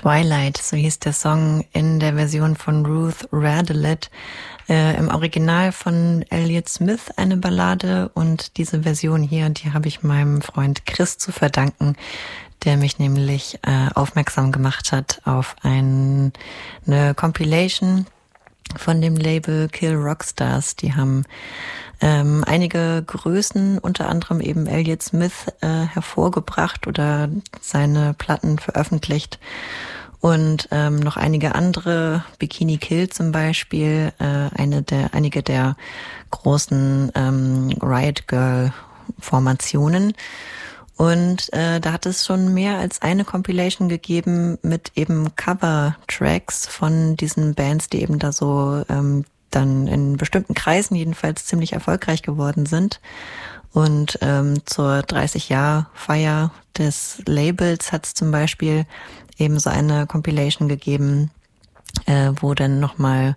Twilight, so hieß der Song in der Version von Ruth Radelet. Im Original von Elliott Smith eine Ballade, und diese Version hier, die habe ich meinem Freund Chris zu verdanken, der mich nämlich aufmerksam gemacht hat auf eine Compilation von dem Label Kill Rockstars. Die haben einige Größen, unter anderem eben Elliott Smith, hervorgebracht oder seine Platten veröffentlicht. Und noch einige andere, Bikini Kill zum Beispiel, einige der großen Riot Girl Formationen. Und da hat es schon mehr als eine Compilation gegeben mit eben Cover-Tracks von diesen Bands, die eben da so dann in bestimmten Kreisen jedenfalls ziemlich erfolgreich geworden sind. Und zur 30-Jahr-Feier des Labels hat es zum Beispiel eben so eine Compilation gegeben, wo dann nochmal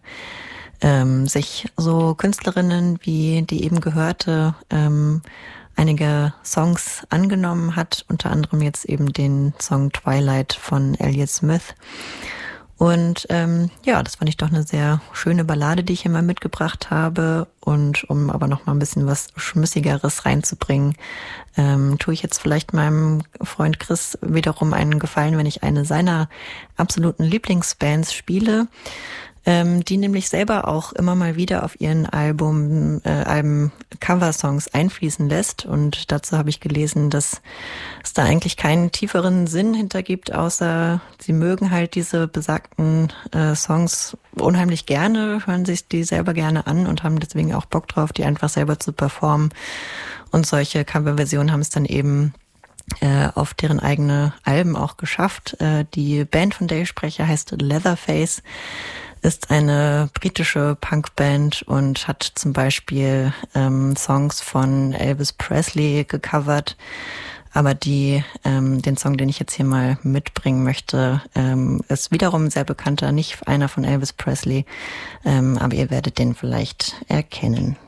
sich so Künstlerinnen, wie die eben gehörte, einige Songs angenommen hat, unter anderem jetzt eben den Song Twilight von Elliott Smith. Und das fand ich doch eine sehr schöne Ballade, die ich hier mal mitgebracht habe. Und um aber noch mal ein bisschen was Schmissigeres reinzubringen, tue ich jetzt vielleicht meinem Freund Chris wiederum einen Gefallen, wenn ich eine seiner absoluten Lieblingsbands spiele, die nämlich selber auch immer mal wieder auf ihren Alben Coversongs einfließen lässt. Und dazu habe ich gelesen, dass es da eigentlich keinen tieferen Sinn hintergibt, außer sie mögen halt diese besagten Songs unheimlich gerne, hören sich die selber gerne an und haben deswegen auch Bock drauf, die einfach selber zu performen. Und solche Coverversionen haben es dann eben auf deren eigene Alben auch geschafft. Die Band, von der ich spreche, heißt Leatherface, ist eine britische Punkband und hat zum Beispiel Songs von Elvis Presley gecovert. Aber den Song, den ich jetzt hier mal mitbringen möchte, ist wiederum sehr bekannter, nicht einer von Elvis Presley, aber ihr werdet den vielleicht erkennen.